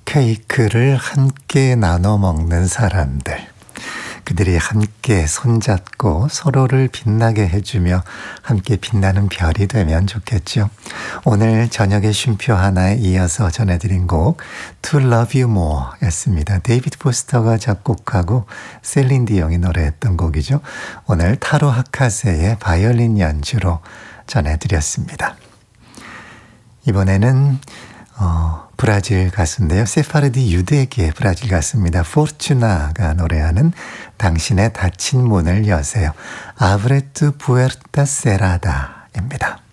케이크를 함께 나눠 먹는 사람들. 그들이 함께 손잡고 서로를 빛나게 해주며 함께 빛나는 별이 되면 좋겠죠. 오늘 저녁의 쉼표 하나에 이어서 전해드린 곡 To Love You More 였습니다. 데이비드 포스터가 작곡하고 셀린 디옹이 노래했던 곡이죠. 오늘 타로 하카세의 바이올린 연주로 전해드렸습니다. 이번에는 브라질 가수인데요. 세파르디 유대계 브라질 가수입니다. 포르투나가 노래하는 당신의 닫힌 문을 여세요. 아브레트 부에르타 세라다입니다.